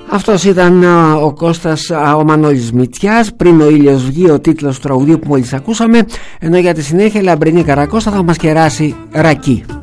Αυτός ήταν ο Κώστας ο Μανώλης Μητσιάς. Πριν ο ήλιος βγει, ο τίτλος του τραγουδίου που μόλις ακούσαμε. Ενώ για τη συνέχεια η Λαμπρινή Καρακώστα θα μας κεράσει ρακί.